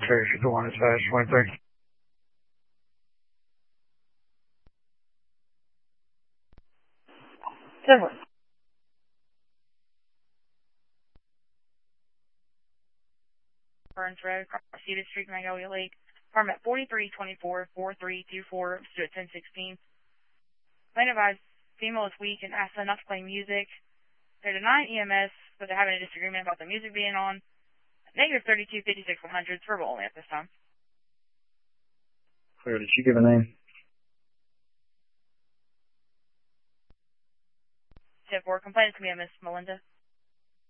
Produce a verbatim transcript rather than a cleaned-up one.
Cherry for the one as fast as twenty-three. Seven. Burns Road, Cedar Street, Magnolia Lake. Apartment forty-three twenty-four, forty-three twenty-four, stood at ten sixteen. Plain advised, female is weak and asked them not to play music. They're denying E M S, but they're having a disagreement about the music being on. Negative thirty-two fifty-six one hundred, verbal only at this time. Clear, did she give a name? Step four, complaint to me, Miss Melinda.